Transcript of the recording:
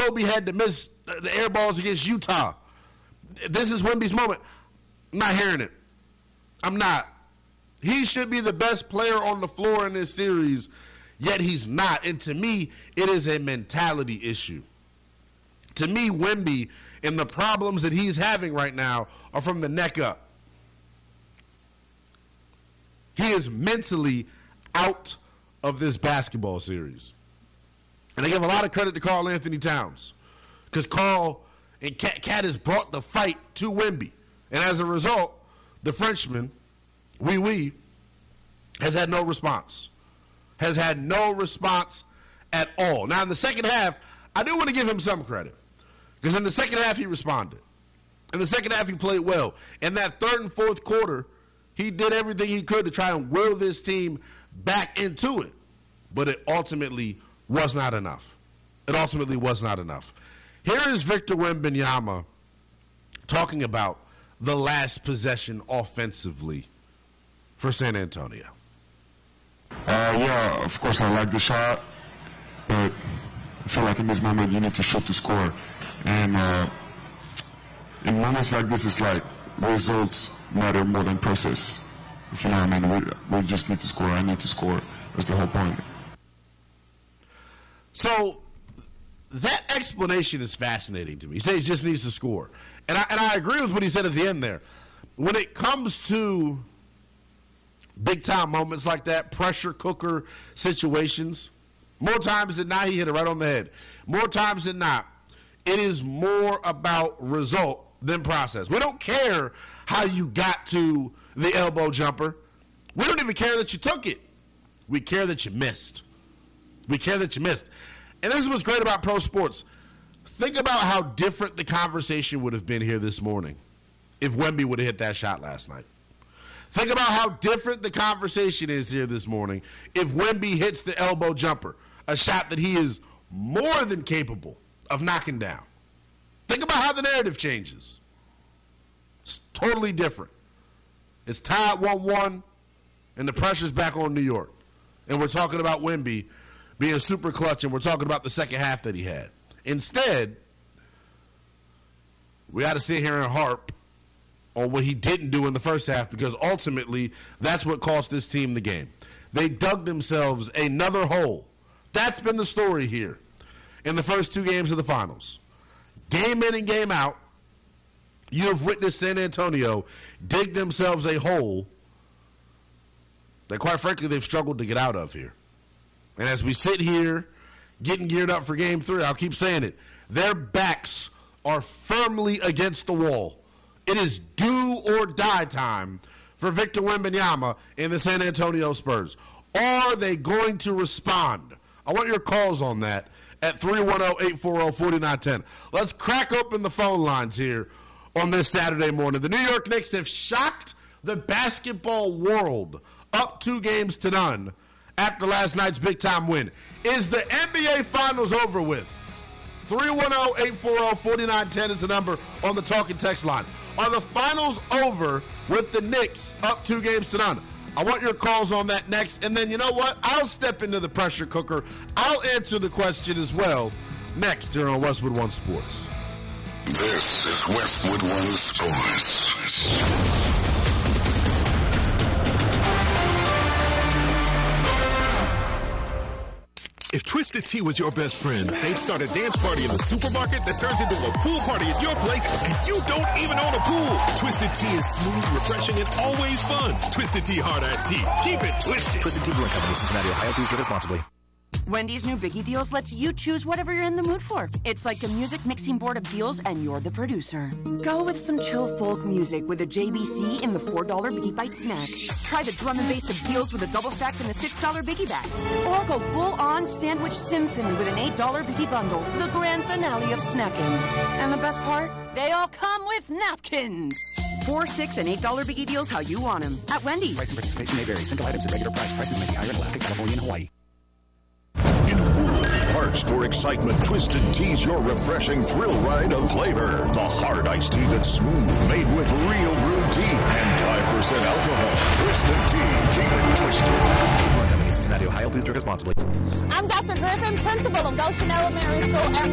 Kobe had to miss the air balls against Utah. This is Wemby's moment. I'm not hearing it. I'm not. He should be the best player on the floor in this series, yet he's not. And to me, it is a mentality issue. To me, Wemby and the problems that he's having right now are from the neck up. He is mentally out of this basketball series. And I give a lot of credit to Karl Anthony Towns, because Karl and Cat has brought the fight to Wemby. And as a result, the Frenchman, Wee, has had no response. Has had no response at all. Now, in the second half, I do want to give him some credit, because in the second half, he responded. In the second half, he played well. In that third and fourth quarter, he did everything he could to try and will this team back into it. But it ultimately was not enough. It ultimately was not enough. Here is Victor Wembanyama talking about the last possession offensively for San Antonio. Yeah, of course I like the shot, but I feel like in this moment you need to shoot to score. And in moments like this, it's like results matter more than process. If you know what I mean, we just need to score. I need to score. That's the whole point. So that explanation is fascinating to me. He says he just needs to score. And I agree with what he said at the end there. When it comes to big-time moments like that, pressure cooker situations, more times than not, he hit it right on the head. More times than not, it is more about result than process. We don't care how you got to the elbow jumper. We don't even care that you took it. We care that you missed. We care that you missed. And this is what's great about pro sports. Think about how different the conversation would have been here this morning if Wemby would have hit that shot last night. Think about how different the conversation is here this morning if Wemby hits the elbow jumper, a shot that he is more than capable of knocking down. Think about how the narrative changes. It's totally different. It's tied 1-1, and the pressure's back on New York. And we're talking about Wemby being super clutch, and we're talking about the second half that he had. Instead, we got to sit here and harp on what he didn't do in the first half, because ultimately that's what cost this team the game. They dug themselves another hole. That's been the story here in the first two games of the finals. Game in and game out, you have witnessed San Antonio dig themselves a hole that, quite frankly, they've struggled to get out of here. And as we sit here getting geared up for Game 3, I'll keep saying it, their backs are firmly against the wall. It is do or die time for Victor Wembanyama and the San Antonio Spurs. Are they going to respond? I want your calls on that at 310-840-4910. Let's crack open the phone lines here on this Saturday morning. The New York Knicks have shocked the basketball world up 2-0 after last night's big-time win. Is the NBA Finals over with? 310-840-4910 is the number on the talk and text line. Are the finals over with the Knicks up 2-0? I want your calls on that next. And then, you know what? I'll step into the pressure cooker. I'll answer the question as well next here on Westwood One Sports. This is Westwood One Sports. If Twisted Tea was your best friend, they'd start a dance party in the supermarket that turns into a pool party at your place, and you don't even own a pool. Twisted Tea is smooth, refreshing, and always fun. Twisted Tea Hard Iced Tea. Keep it twisted. Twisted Tea Brewing Company, Cincinnati, Ohio. Please drink responsibly. Wendy's new Biggie Deals lets you choose whatever you're in the mood for. It's like a music mixing board of deals, and you're the producer. Go with some chill folk music with a JBC in the $4 Biggie Bite snack. Try the drum and bass of deals with a double stack in the $6 Biggie bag. Or go full-on sandwich symphony with an $8 Biggie bundle, the grand finale of snacking. And the best part? They all come with napkins. $4, $6, and $8 Biggie Deals how you want them at Wendy's. Price and participation may vary. Single items at regular price. Prices may be higher in Alaska, California, and Hawaii. In a world parched for excitement, Twisted Tea's your refreshing thrill ride of flavor. The hard iced tea that's smooth, made with real brewed tea and 5% alcohol. Twisted Tea, keep it twisted. Cincinnati, Ohio. Please drink responsibly. I'm Dr. Griffin, principal of Goshen Elementary School, and